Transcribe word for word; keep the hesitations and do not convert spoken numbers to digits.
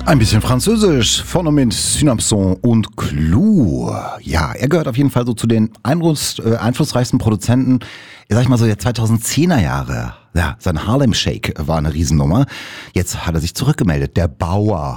Ein bisschen Französisch von und mit Synapson und Clou. Ja, er gehört auf jeden Fall so zu den einfluss, äh, einflussreichsten Produzenten, sag ich mal so, der zweitausendzehner Jahre. Ja, sein Harlem Shake war eine Riesennummer. Jetzt hat er sich zurückgemeldet, der Bauer.